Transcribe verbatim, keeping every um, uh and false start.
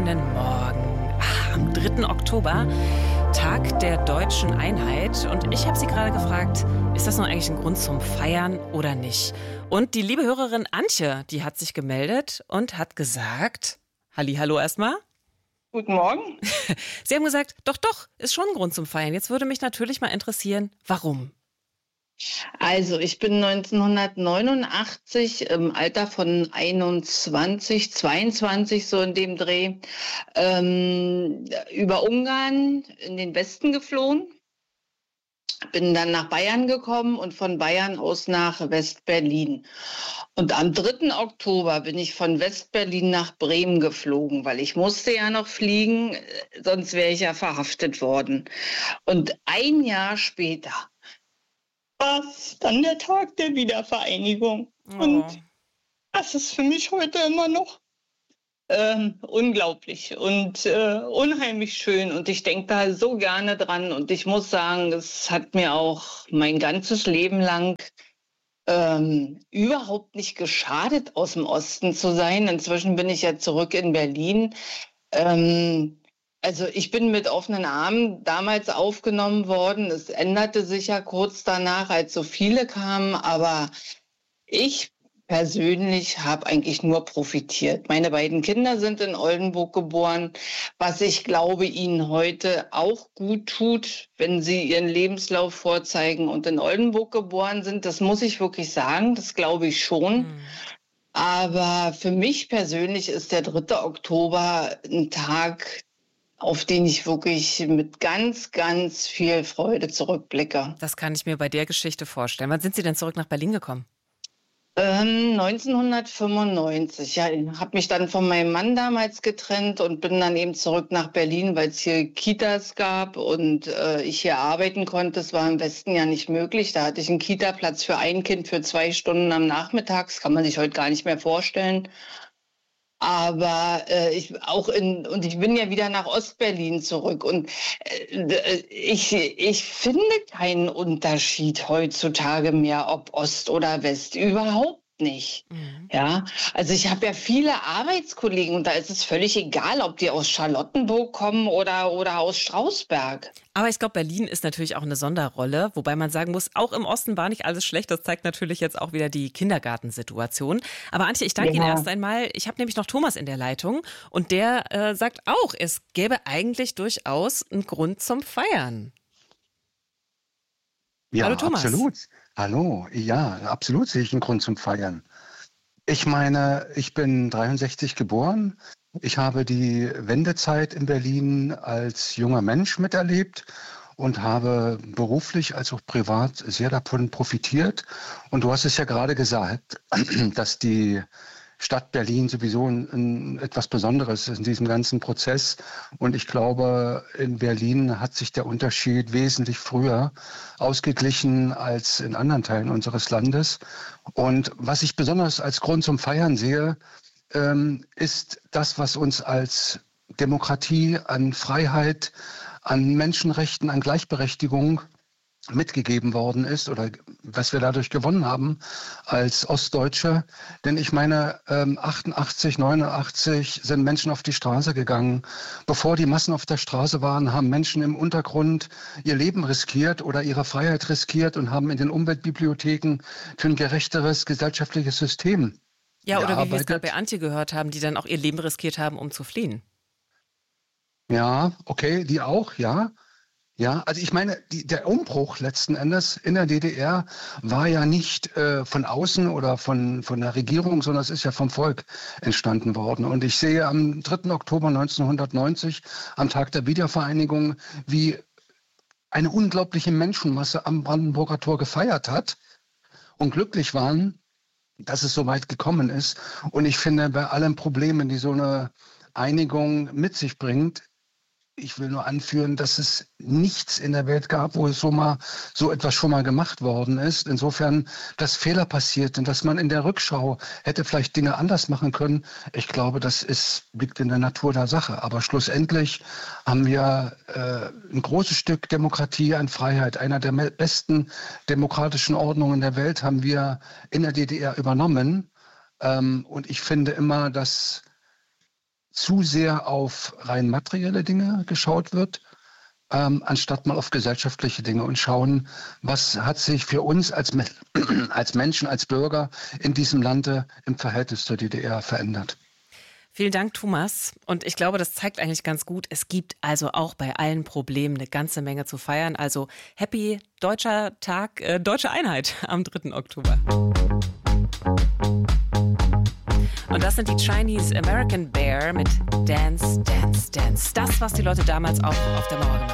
Schönen Morgen. Ach, am dritten Oktober, Tag der deutschen Einheit. Und ich habe Sie gerade gefragt, ist das nun eigentlich ein Grund zum Feiern oder nicht? Und die liebe Hörerin Antje, die hat sich gemeldet und hat gesagt, Hallihallo erstmal. Guten Morgen. Sie haben gesagt, doch, doch, ist schon ein Grund zum Feiern. Jetzt würde mich natürlich mal interessieren, warum? Also ich bin neunzehnhundertneunundachtzig im Alter von einundzwanzig, zweiundzwanzig, so in dem Dreh, ähm, über Ungarn in den Westen geflohen. Bin dann nach Bayern gekommen und von Bayern aus nach West-Berlin. Und am dritten Oktober bin ich von West-Berlin nach Bremen geflogen, weil ich musste ja noch fliegen, sonst wäre ich ja verhaftet worden. Und ein Jahr später war es dann der Tag der Wiedervereinigung. Oh. Und das ist für mich heute immer noch ähm, unglaublich und äh, unheimlich schön. Und ich denke da so gerne dran. Und ich muss sagen, es hat mir auch mein ganzes Leben lang ähm, überhaupt nicht geschadet, aus dem Osten zu sein. Inzwischen bin ich ja zurück in Berlin. Ähm, Also ich bin mit offenen Armen damals aufgenommen worden. Es änderte sich ja kurz danach, als so viele kamen. Aber ich persönlich habe eigentlich nur profitiert. Meine beiden Kinder sind in Oldenburg geboren, was ich glaube, ihnen heute auch gut tut, wenn sie ihren Lebenslauf vorzeigen und in Oldenburg geboren sind. Das muss ich wirklich sagen, das glaube ich schon. Mhm. Aber für mich persönlich ist der dritte Oktober ein Tag, auf den ich wirklich mit ganz, ganz viel Freude zurückblicke. Das kann ich mir bei der Geschichte vorstellen. Wann sind Sie denn zurück nach Berlin gekommen? Ähm, neunzehnhundertfünfundneunzig. Ja, ich habe mich dann von meinem Mann damals getrennt und bin dann eben zurück nach Berlin, weil es hier Kitas gab und äh, ich hier arbeiten konnte. Das war im Westen ja nicht möglich. Da hatte ich einen Kita-Platz für ein Kind für zwei Stunden am Nachmittag. Das kann man sich heute gar nicht mehr vorstellen. Aber äh, ich auch in und ich bin ja wieder nach Ostberlin zurück und äh, ich ich finde keinen Unterschied heutzutage mehr, ob Ost oder West, überhaupt nicht. Mhm. Ja, also ich habe ja viele Arbeitskollegen und da ist es völlig egal, ob die aus Charlottenburg kommen oder oder aus Strausberg. Aber ich glaube, Berlin ist natürlich auch eine Sonderrolle, wobei man sagen muss, auch im Osten war nicht alles schlecht. Das zeigt natürlich jetzt auch wieder die Kindergartensituation. Aber Antje, ich danke ja. Ihnen erst einmal. Ich habe nämlich noch Thomas in der Leitung und der äh, sagt auch, es gäbe eigentlich durchaus einen Grund zum Feiern. Ja, Hallo Thomas. Absolut. Hallo, ja, absolut sehe ich einen Grund zum Feiern. Ich meine, ich bin dreiundsechzig geboren. Ich habe die Wendezeit in Berlin als junger Mensch miterlebt und habe beruflich als auch privat sehr davon profitiert. Und du hast es ja gerade gesagt, dass die Stadt Berlin sowieso ein, ein, etwas Besonderes ist in diesem ganzen Prozess. Und ich glaube, in Berlin hat sich der Unterschied wesentlich früher ausgeglichen als in anderen Teilen unseres Landes. Und was ich besonders als Grund zum Feiern sehe, ähm, ist das, was uns als Demokratie, an Freiheit, an Menschenrechten, an Gleichberechtigung mitgegeben worden ist oder was wir dadurch gewonnen haben als Ostdeutsche. Denn ich meine, ähm, achtundachtzig, neunundachtzig sind Menschen auf die Straße gegangen. Bevor die Massen auf der Straße waren, haben Menschen im Untergrund ihr Leben riskiert oder ihre Freiheit riskiert und haben in den Umweltbibliotheken für ein gerechteres gesellschaftliches System Ja, oder wie wir es gerade bei Antje gehört haben, die dann auch ihr Leben riskiert haben, um zu fliehen. Ja, okay, die auch, ja. Ja, also ich meine, die, der Umbruch letzten Endes in der D D R war ja nicht äh, von außen oder von, von der Regierung, sondern es ist ja vom Volk entstanden worden. Und ich sehe am dritten Oktober neunzehnhundertneunzig, am Tag der Wiedervereinigung, wie eine unglaubliche Menschenmasse am Brandenburger Tor gefeiert hat und glücklich waren, dass es so weit gekommen ist. Und ich finde, bei allen Problemen, die so eine Einigung mit sich bringt, ich will nur anführen, dass es nichts in der Welt gab, wo es so mal so etwas schon mal gemacht worden ist. Insofern, dass Fehler passiert und dass man in der Rückschau hätte vielleicht Dinge anders machen können. Ich glaube, das ist, liegt in der Natur der Sache. Aber schlussendlich haben wir äh, ein großes Stück Demokratie an Freiheit. Einer der besten demokratischen Ordnungen der Welt haben wir in der D D R übernommen. Ähm, und ich finde immer, dass zu sehr auf rein materielle Dinge geschaut wird, ähm, anstatt mal auf gesellschaftliche Dinge und schauen, was hat sich für uns als, als Menschen, als Bürger in diesem Lande im Verhältnis zur D D R verändert. Vielen Dank, Thomas. Und ich glaube, das zeigt eigentlich ganz gut, es gibt also auch bei allen Problemen eine ganze Menge zu feiern. Also happy Deutscher Tag, äh, Deutsche Einheit am dritten Oktober. Und das sind die Chinese American Bear mit Dance, Dance, Dance. Das, was die Leute damals auch auf der Mauer gemacht haben.